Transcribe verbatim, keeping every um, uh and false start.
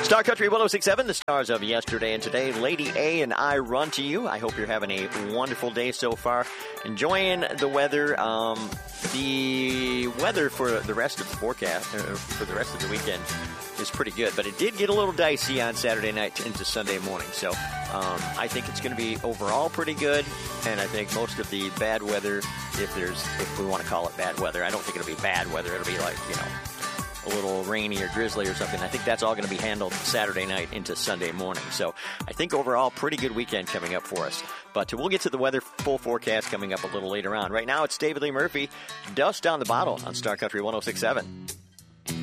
Star Country one oh six point seven, the stars of yesterday and today. Lady A and I run to you. I hope you're having a wonderful day so far. Enjoying the weather. Um, the weather for the rest of the forecast, uh, for the rest of the weekend, is pretty good. But it did get a little dicey on Saturday night into Sunday morning. So um, I think it's going to be overall pretty good. And I think most of the bad weather, if there's, if we want to call it bad weather, I don't think it'll be bad weather. It'll be like, you know, a little rainy or drizzly or something. I think that's all going to be handled Saturday night into Sunday morning. So I think overall, pretty good weekend coming up for us. But we'll get to the weather full forecast coming up a little later on. Right now, it's David Lee Murphy, Dust Down the Bottle on Star Country one oh six point seven.